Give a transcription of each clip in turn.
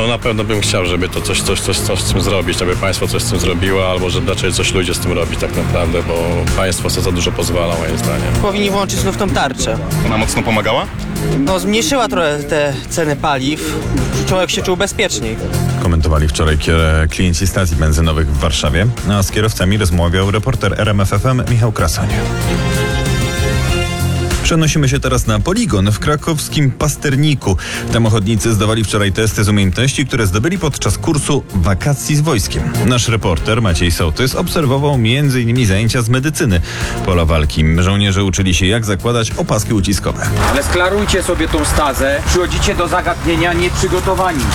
No na pewno bym chciał, żeby to coś z tym zrobić, żeby państwo coś z tym zrobiło, albo żeby raczej coś ludzie z tym robić tak naprawdę, bo państwo za dużo pozwala, moim zdaniem. Powinni włączyć znów tą tarczę. Ona mocno pomagała? No zmniejszyła trochę te ceny paliw, człowiek się czuł bezpieczniej. Komentowali wczoraj klienci stacji benzynowych w Warszawie, a z kierowcami rozmawiał reporter RMF FM Michał Krasoń. Przenosimy się teraz na poligon w krakowskim Pasterniku. Tam ochotnicy zdawali wczoraj testy z umiejętności, które zdobyli podczas kursu wakacji z wojskiem. Nasz reporter Maciej Sołtys obserwował m.in. zajęcia z medycyny. Pola walki. Żołnierze uczyli się, jak zakładać opaski uciskowe. Ale sklarujcie sobie tą stazę. Przychodzicie do zagadnienia nieprzygotowani.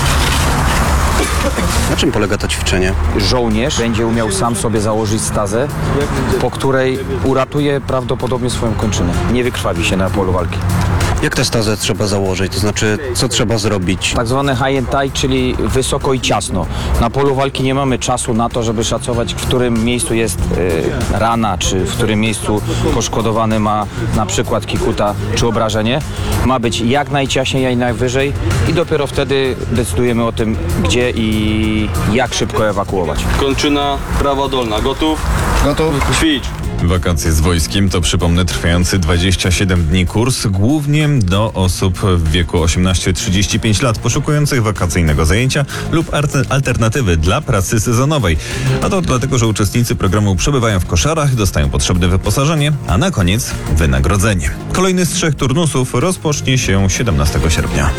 Na czym polega to ćwiczenie? Żołnierz będzie umiał sam sobie założyć stazę, po której uratuje prawdopodobnie swoją kończynę. Nie wykrwawi się na polu walki. Jak tę stazę trzeba założyć? To znaczy, co trzeba zrobić? Tak zwane high and tight, czyli wysoko i ciasno. Na polu walki nie mamy czasu na to, żeby szacować, w którym miejscu jest rana, czy w którym miejscu poszkodowany ma na przykład kikuta, czy obrażenie. Ma być jak najciaśniej, jak najwyżej i dopiero wtedy decydujemy o tym, gdzie i jak szybko ewakuować. Kończyna prawa dolna. Gotów? Gotów. Ćwicz. Wakacje z wojskiem to, przypomnę, trwający 27 dni kurs, głównie do osób w wieku 18-35 lat poszukujących wakacyjnego zajęcia lub alternatywy dla pracy sezonowej. A to dlatego, że uczestnicy programu przebywają w koszarach, dostają potrzebne wyposażenie, a na koniec wynagrodzenie. Kolejny z 3 turnusów rozpocznie się 17 sierpnia.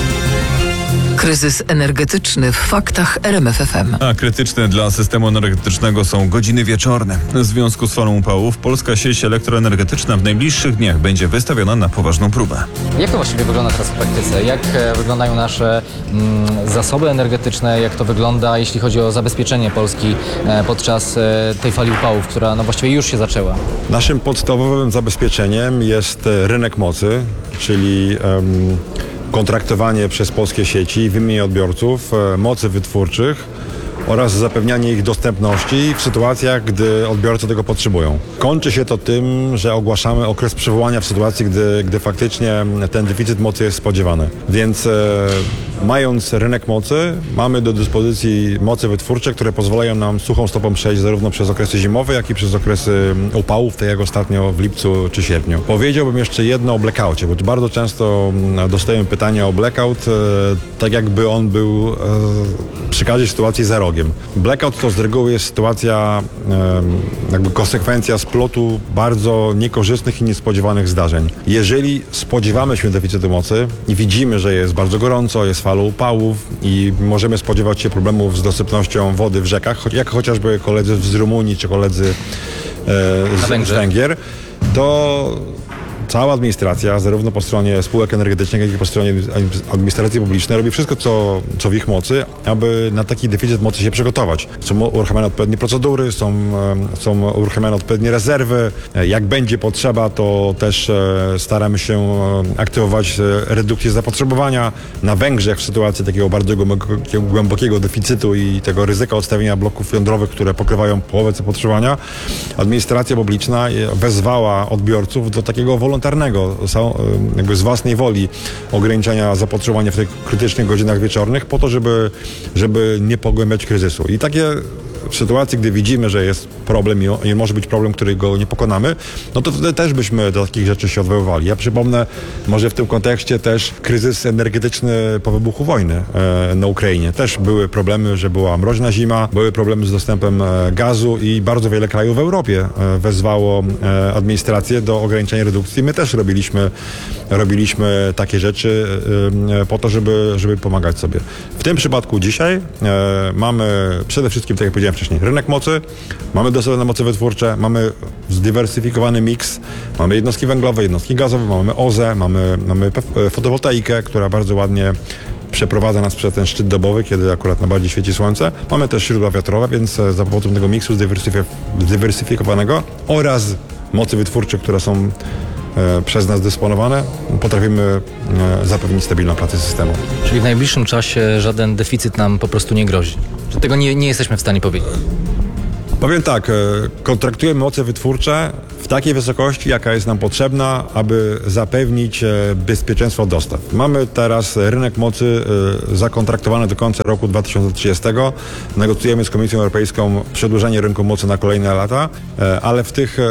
Kryzys energetyczny w faktach RMF FM. A krytyczne dla systemu energetycznego są godziny wieczorne. W związku z falą upałów polska sieć elektroenergetyczna w najbliższych dniach będzie wystawiona na poważną próbę. Jak to właściwie wygląda teraz w praktyce? Jak wyglądają nasze zasoby energetyczne? Jak to wygląda, jeśli chodzi o zabezpieczenie Polski podczas tej fali upałów, która właściwie już się zaczęła? Naszym podstawowym zabezpieczeniem jest rynek mocy, czyli kontraktowanie przez polskie sieci, wymienienie odbiorców, mocy wytwórczych oraz zapewnianie ich dostępności w sytuacjach, gdy odbiorcy tego potrzebują. Kończy się to tym, że ogłaszamy okres przywołania w sytuacji, gdy faktycznie ten deficyt mocy jest spodziewany. Więc mając rynek mocy, mamy do dyspozycji moce wytwórcze, które pozwalają nam suchą stopą przejść zarówno przez okresy zimowe, jak i przez okresy upałów, tak jak ostatnio w lipcu czy sierpniu. Powiedziałbym jeszcze jedno o blackoutie, bo bardzo często dostajemy pytania o blackout, tak jakby on był przy każdej sytuacji za rogiem. Blackout to z reguły jest sytuacja, jakby konsekwencja splotu bardzo niekorzystnych i niespodziewanych zdarzeń. Jeżeli spodziewamy się deficytu mocy i widzimy, że jest bardzo gorąco, jest fala upałów i możemy spodziewać się problemów z dostępnością wody w rzekach, jak chociażby koledzy z Rumunii czy koledzy z Węgier, to cała administracja, zarówno po stronie spółek energetycznych, jak i po stronie administracji publicznej, robi wszystko, co w ich mocy, aby na taki deficyt mocy się przygotować. Są uruchamiane odpowiednie procedury, są uruchamiane odpowiednie rezerwy. Jak będzie potrzeba, to też staramy się aktywować redukcję zapotrzebowania. Na Węgrzech w sytuacji takiego bardzo głębokiego deficytu i tego ryzyka odstawienia bloków jądrowych, które pokrywają połowę zapotrzebowania, administracja publiczna wezwała odbiorców do takiego wolontarnego, jakby z własnej woli ograniczenia zapotrzebowania w tych krytycznych godzinach wieczornych po to, żeby nie pogłębiać kryzysu. I takie w sytuacji, gdy widzimy, że jest problem i może być problem, którego nie pokonamy, no to wtedy też byśmy do takich rzeczy się odwoływali. Ja przypomnę może w tym kontekście też kryzys energetyczny po wybuchu wojny na Ukrainie. Też były problemy, że była mroźna zima, były problemy z dostępem gazu i bardzo wiele krajów w Europie wezwało administrację do ograniczenia redukcji. My też robiliśmy takie rzeczy po to, żeby pomagać sobie. W tym przypadku dzisiaj mamy przede wszystkim, tak jak powiedziałem wcześniej, rynek mocy, mamy dosowe na moce wytwórcze, mamy zdywersyfikowany miks, mamy jednostki węglowe, jednostki gazowe, mamy OZE, mamy fotowoltaikę, która bardzo ładnie przeprowadza nas przez ten szczyt dobowy, kiedy akurat najbardziej świeci słońce. Mamy też źródła wiatrowe, więc za pomocą tego miksu zdywersyfikowanego oraz mocy wytwórcze, które są przez nas dysponowane, potrafimy zapewnić stabilną pracę systemu. Czyli w najbliższym czasie żaden deficyt nam po prostu nie grozi? Że tego nie jesteśmy w stanie powiedzieć? Powiem tak, kontraktujemy moce wytwórcze w takiej wysokości, jaka jest nam potrzebna, aby zapewnić bezpieczeństwo dostaw. Mamy teraz rynek mocy zakontraktowany do końca roku 2030. Negocjujemy z Komisją Europejską przedłużenie rynku mocy na kolejne lata, ale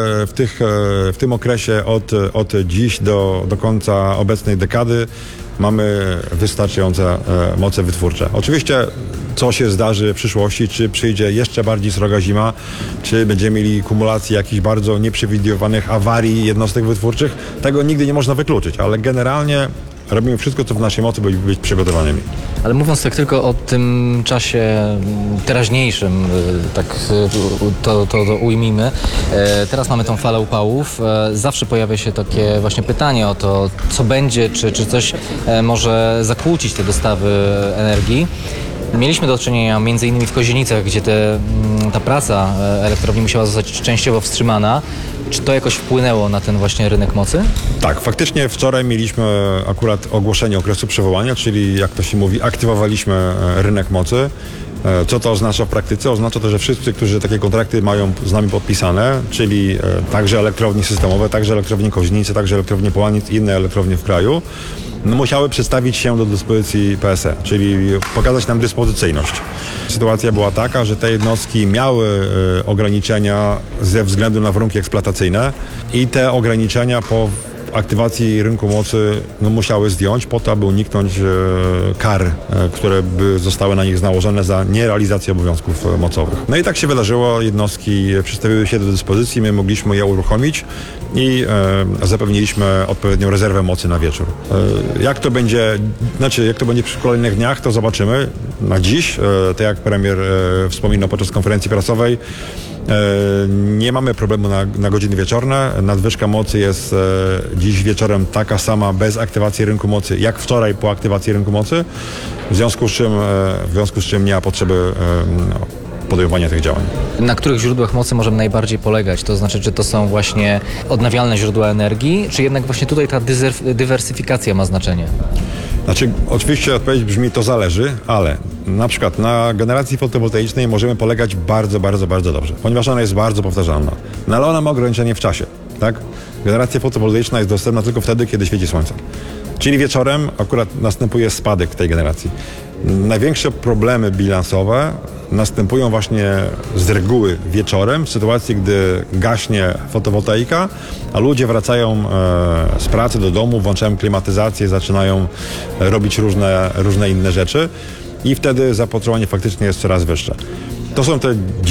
w tym okresie od dziś do końca obecnej dekady mamy wystarczające moce wytwórcze. Oczywiście co się zdarzy w przyszłości, czy przyjdzie jeszcze bardziej sroga zima, czy będziemy mieli kumulację jakichś bardzo nieprzewidywanych awarii jednostek wytwórczych, tego nigdy nie można wykluczyć, ale generalnie robimy wszystko, co w naszej mocy, by być przygotowanymi. Ale mówiąc tak tylko o tym czasie teraźniejszym, tak to ujmijmy, teraz mamy tą falę upałów. Zawsze pojawia się takie właśnie pytanie o to, co będzie, czy coś może zakłócić te dostawy energii. Mieliśmy do czynienia m.in. w Kozienicach, gdzie ta praca elektrowni musiała zostać częściowo wstrzymana. Czy to jakoś wpłynęło na ten właśnie rynek mocy? Tak, faktycznie wczoraj mieliśmy akurat ogłoszenie okresu przywołania, czyli jak to się mówi, aktywowaliśmy rynek mocy. Co to oznacza w praktyce? Oznacza to, że wszyscy, którzy takie kontrakty mają z nami podpisane, czyli także elektrownie systemowe, także elektrownie Koźnice, także elektrownie Połaniec i inne elektrownie w kraju, musiały przedstawić się do dyspozycji PSE, czyli pokazać nam dyspozycyjność. Sytuacja była taka, że te jednostki miały ograniczenia ze względu na warunki eksploatacyjne i te ograniczenia po aktywacji rynku mocy musiały zdjąć po to, aby uniknąć kar, które by zostały na nich nałożone za nierealizację obowiązków mocowych. No i tak się wydarzyło, jednostki przedstawiły się do dyspozycji, my mogliśmy je uruchomić i zapewniliśmy odpowiednią rezerwę mocy na wieczór. Jak to będzie przy kolejnych dniach, to zobaczymy. Na dziś, tak jak premier wspominał podczas konferencji prasowej, nie mamy problemu na godziny wieczorne. Nadwyżka mocy jest dziś wieczorem taka sama bez aktywacji rynku mocy, jak wczoraj po aktywacji rynku mocy, w związku z czym nie ma potrzeby podejmowania tych działań. Na których źródłach mocy możemy najbardziej polegać? To znaczy, czy to są właśnie odnawialne źródła energii, czy jednak właśnie tutaj ta dywersyfikacja ma znaczenie? Znaczy, oczywiście odpowiedź brzmi, to zależy, ale na przykład na generacji fotowoltaicznej możemy polegać bardzo, bardzo, bardzo dobrze, ponieważ ona jest bardzo powtarzalna. No ale ona ma ograniczenie w czasie, tak? Generacja fotowoltaiczna jest dostępna tylko wtedy, kiedy świeci słońce. Czyli wieczorem akurat następuje spadek tej generacji. Największe problemy bilansowe następują właśnie z reguły wieczorem, w sytuacji, gdy gaśnie fotowoltaika, a ludzie wracają z pracy do domu, włączają klimatyzację, zaczynają robić różne inne rzeczy i wtedy zapotrzebowanie faktycznie jest coraz wyższe. To są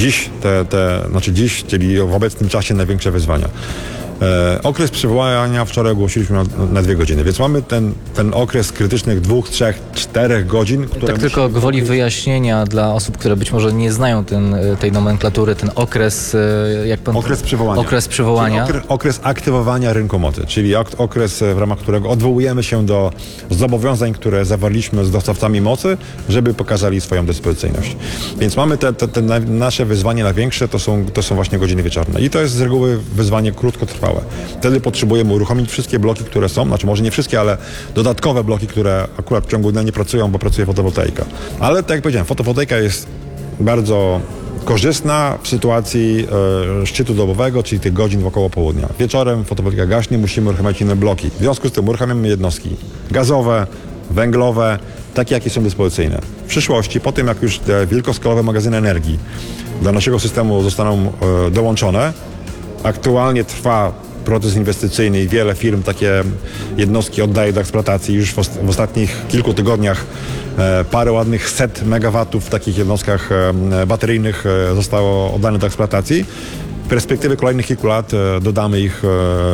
dziś, czyli w obecnym czasie największe wyzwania. Okres przywołania wczoraj ogłosiliśmy na 2 godziny, więc mamy ten okres krytycznych 2, 3, 4 godzin. Tak tylko gwoli wyjaśnienia dla osób, które być może nie znają tej nomenklatury, ten okres, jak pan... Okres przywołania. Okres przywołania. Okres aktywowania rynku mocy, czyli okres, w ramach którego odwołujemy się do zobowiązań, które zawarliśmy z dostawcami mocy, żeby pokazali swoją dyspozycyjność. Więc mamy te nasze wyzwanie największe, to są właśnie godziny wieczorne. I to jest z reguły wyzwanie krótkotrwałe. Wtedy potrzebujemy uruchomić wszystkie bloki, które są, znaczy może nie wszystkie, ale dodatkowe bloki, które akurat w ciągu dnia nie pracują, bo pracuje fotowoltaika. Ale tak jak powiedziałem, fotowoltaika jest bardzo korzystna w sytuacji szczytu dobowego, czyli tych godzin wokoło południa. Wieczorem fotowoltaika gaśnie, musimy uruchamiać inne bloki. W związku z tym uruchamiamy jednostki gazowe, węglowe, takie jakie są dyspozycyjne. W przyszłości, po tym jak już te wielkoskalowe magazyny energii do naszego systemu zostaną dołączone, aktualnie trwa proces inwestycyjny i wiele firm takie jednostki oddaje do eksploatacji. Już w ostatnich kilku tygodniach parę ładnych set megawatów w takich jednostkach bateryjnych zostało oddane do eksploatacji. W perspektywie kolejnych kilku lat dodamy ich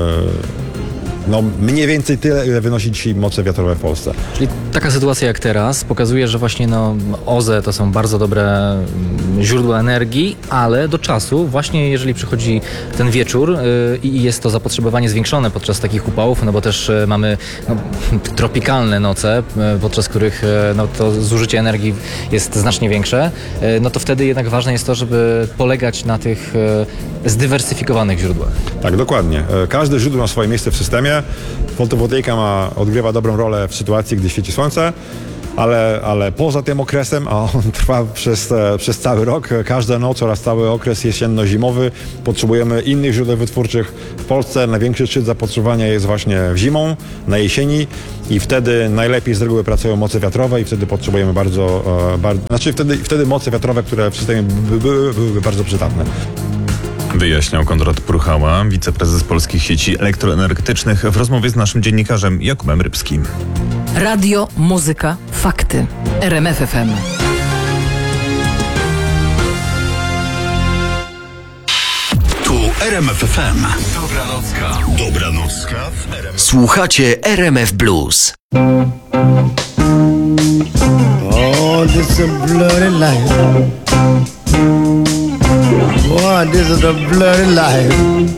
mniej więcej tyle, ile wynosi dzisiaj moce wiatrowe w Polsce. Czyli taka sytuacja jak teraz pokazuje, że właśnie OZE to są bardzo dobre źródła energii, ale do czasu, właśnie jeżeli przychodzi ten wieczór i jest to zapotrzebowanie zwiększone podczas takich upałów, bo też mamy tropikalne noce, podczas których to zużycie energii jest znacznie większe, to wtedy jednak ważne jest to, żeby polegać na tych zdywersyfikowanych źródłach. Tak, dokładnie. Każde źródło ma swoje miejsce w systemie. Fotowoltaika odgrywa dobrą rolę w sytuacji, gdy świeci słońce. ale poza tym okresem, a on trwa przez cały rok, każda noc oraz cały okres jesienno-zimowy, potrzebujemy innych źródeł wytwórczych. W Polsce największy szczyt zapotrzebowania jest właśnie zimą, na jesieni i wtedy najlepiej z reguły pracują moce wiatrowe i wtedy potrzebujemy wtedy moce wiatrowe, które w systemie byłyby bardzo przydatne. Wyjaśniał Konrad Pruchała, wiceprezes Polskich Sieci Elektroenergetycznych w rozmowie z naszym dziennikarzem Jakubem Rybskim. Radio, muzyka, fakty. RMF FM. Tu RMF FM. Dobranocka w RMF. Słuchacie RMF Blues. Oh, this is a bloody life. Boy, this is a bloody life.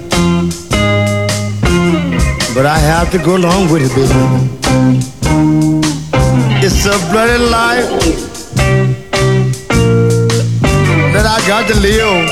But I have to go along with it, baby. It's a bloody life that I got to live.